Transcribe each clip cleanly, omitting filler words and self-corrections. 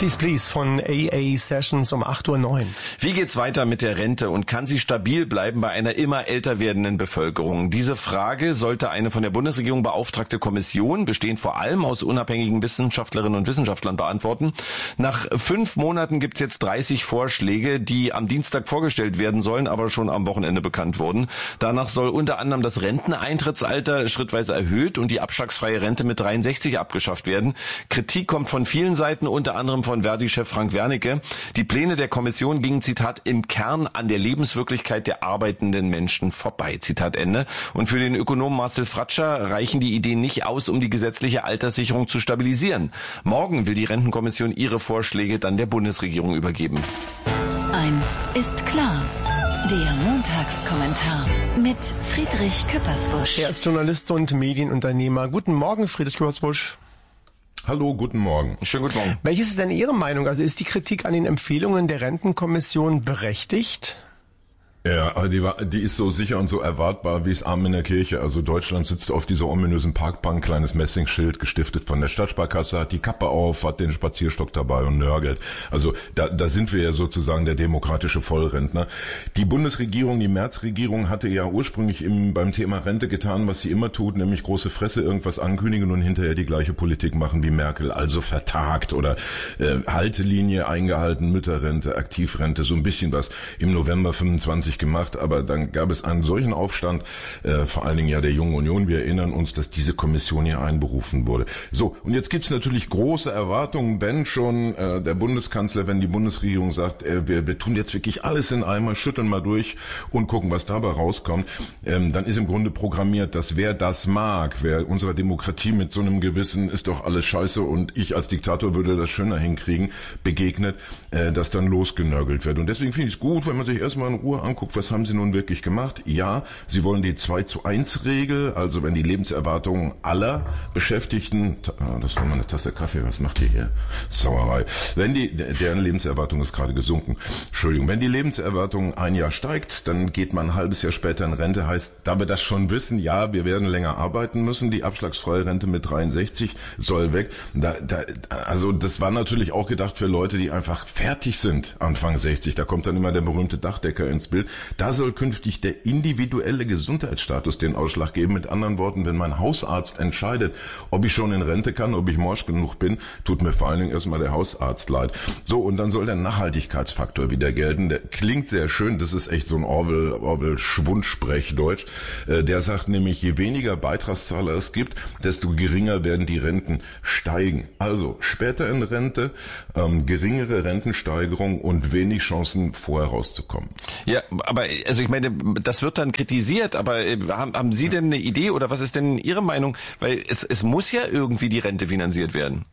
Please Please von AA Sessions um 8:09 Uhr. Wie geht's weiter mit der Rente und kann sie stabil bleiben bei einer immer älter werdenden Bevölkerung? Diese Frage sollte eine von der Bundesregierung beauftragte Kommission, bestehend vor allem aus unabhängigen Wissenschaftlerinnen und Wissenschaftlern, beantworten. Nach 5 Monaten gibt's jetzt 30 Vorschläge, die am Dienstag vorgestellt werden sollen, aber schon am Wochenende bekannt wurden. Danach soll unter anderem das Renteneintrittsalter schrittweise erhöht und die abschlagsfreie Rente mit 63 abgeschafft werden. Kritik kommt von vielen Seiten, unter anderem von Verdi-Chef Frank Wernicke. Die Pläne der Kommission gingen, Zitat, im Kern an der Lebenswirklichkeit der arbeitenden Menschen vorbei, Zitat Ende. Und für den Ökonomen Marcel Fratscher reichen die Ideen nicht aus, um die gesetzliche Alterssicherung zu stabilisieren. Morgen will die Rentenkommission ihre Vorschläge dann der Bundesregierung übergeben. Eins ist klar. Der Montagskommentar mit Friedrich Küppersbusch. Er ist Journalist und Medienunternehmer. Guten Morgen, Friedrich Küppersbusch. Hallo, guten Morgen. Schönen guten Morgen. Welches ist denn Ihre Meinung? Also ist die Kritik an den Empfehlungen der Rentenkommission berechtigt? Ja, die ist so sicher und so erwartbar wie es Arm in der Kirche. Also Deutschland sitzt auf dieser ominösen Parkbank, kleines Messingschild, gestiftet von der Stadtsparkasse, hat die Kappe auf, hat den Spazierstock dabei und nörgelt. Also da sind wir ja sozusagen der demokratische Vollrentner. Die Bundesregierung, die Merz-Regierung hatte ja ursprünglich beim Thema Rente getan, was sie immer tut, nämlich große Fresse irgendwas ankündigen und hinterher die gleiche Politik machen wie Merkel. Also vertagt oder Haltelinie eingehalten, Mütterrente, Aktivrente, so ein bisschen was im November 25 gemacht, aber dann gab es einen solchen Aufstand, vor allen Dingen ja der Jungen Union. Wir erinnern uns, dass diese Kommission hier einberufen wurde. So, und jetzt gibt's natürlich große Erwartungen, wenn schon der Bundeskanzler, wenn die Bundesregierung sagt, wir tun jetzt wirklich alles in einmal, schütteln mal durch und gucken, was dabei rauskommt, dann ist im Grunde programmiert, dass wer das mag, wer unserer Demokratie mit so einem Gewissen, ist doch alles scheiße und ich als Diktator würde das schöner hinkriegen, begegnet, dass dann losgenörgelt wird. Und deswegen finde ich es gut, wenn man sich erstmal in Ruhe anguckt, was haben sie nun wirklich gemacht? Ja, sie wollen die 2:1-Regel, also wenn die Lebenserwartung aller Beschäftigten, das ist mal eine Tasse Kaffee, was macht ihr hier? Sauerei. Deren Lebenserwartung ist gerade gesunken. Entschuldigung, wenn die Lebenserwartung ein Jahr steigt, dann geht man ein halbes Jahr später in Rente, heißt, da wir das schon wissen, ja, wir werden länger arbeiten müssen, die abschlagsfreie Rente mit 63 soll weg. Also das war natürlich auch gedacht für Leute, die einfach fertig sind, Anfang 60. Da kommt dann immer der berühmte Dachdecker ins Bild. Da soll künftig der individuelle Gesundheitsstatus den Ausschlag geben. Mit anderen Worten, wenn mein Hausarzt entscheidet, ob ich schon in Rente kann, ob ich morsch genug bin, tut mir vor allen Dingen erstmal der Hausarzt leid. So, und dann soll der Nachhaltigkeitsfaktor wieder gelten. Der klingt sehr schön, das ist echt so ein Orwell-Schwundsprech-Deutsch. Der sagt nämlich, je weniger Beitragszahler es gibt, desto geringer werden die Renten steigen. Also später in Rente, geringere Rentensteigerung und wenig Chancen, vorher rauszukommen. Ja, aber also ich meine, das wird dann kritisiert, aber haben Sie denn eine Idee oder was ist denn Ihre Meinung? Weil es muss ja irgendwie die Rente finanziert werden.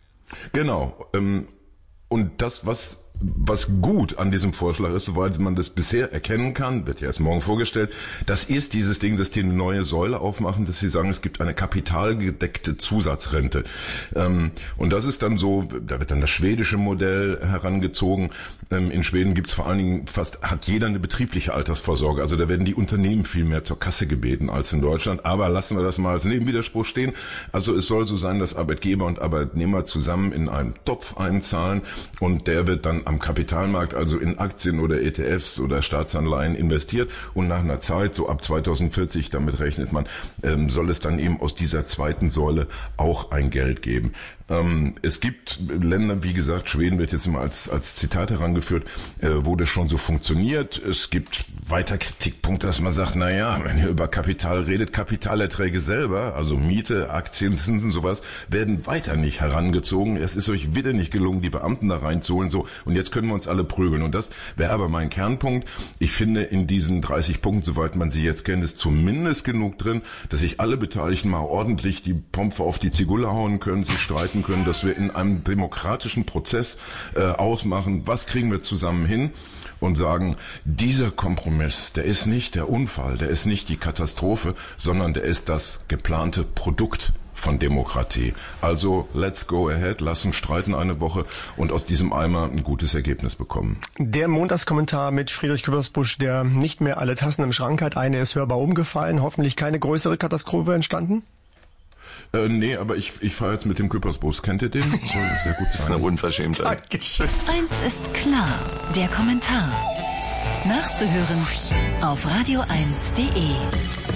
Genau. Und das, was gut an diesem Vorschlag ist, soweit man das bisher erkennen kann, wird ja erst morgen vorgestellt, das ist dieses Ding, dass die eine neue Säule aufmachen, dass sie sagen, es gibt eine kapitalgedeckte Zusatzrente. Und das ist dann so, da wird dann das schwedische Modell herangezogen. In Schweden gibt's vor allen Dingen hat jeder eine betriebliche Altersvorsorge. Also da werden die Unternehmen viel mehr zur Kasse gebeten als in Deutschland. Aber lassen wir das mal als Nebenwiderspruch stehen. Also es soll so sein, dass Arbeitgeber und Arbeitnehmer zusammen in einen Topf einzahlen und der wird dann am Kapitalmarkt, also in Aktien oder ETFs oder Staatsanleihen investiert und nach einer Zeit, so ab 2040, damit rechnet man, soll es dann eben aus dieser zweiten Säule auch ein Geld geben. Es gibt Länder, wie gesagt, Schweden wird jetzt immer als Zitat herangeführt, wo das schon so funktioniert. Es gibt weiter Kritikpunkte, dass man sagt, naja, wenn ihr über Kapital redet, Kapitalerträge selber, also Miete, Aktien, Zinsen, sowas, werden weiter nicht herangezogen. Es ist euch wieder nicht gelungen, die Beamten da reinzuholen, so. Und jetzt können wir uns alle prügeln. Und das wäre aber mein Kernpunkt. Ich finde, in diesen 30 Punkten, soweit man sie jetzt kennt, ist zumindest genug drin, dass sich alle Beteiligten mal ordentlich die Pompe auf die Zigulle hauen können, sich streiten können, dass wir in einem demokratischen Prozess ausmachen, was kriegen wir zusammen hin und sagen, dieser Kompromiss, der ist nicht der Unfall, der ist nicht die Katastrophe, sondern der ist das geplante Produkt von Demokratie. Also let's go ahead, lass uns streiten eine Woche und aus diesem Eimer ein gutes Ergebnis bekommen. Der Montagskommentar mit Friedrich Küppersbusch, der nicht mehr alle Tassen im Schrank hat. Eine ist hörbar umgefallen, hoffentlich keine größere Katastrophe entstanden? Nee, aber ich fahre jetzt mit dem Küppersbus. Kennt ihr den? Soll sehr gut sein. Das ist eine Unverschämtheit. Dankeschön. Eins ist klar, der Kommentar. Nachzuhören auf radio1.de.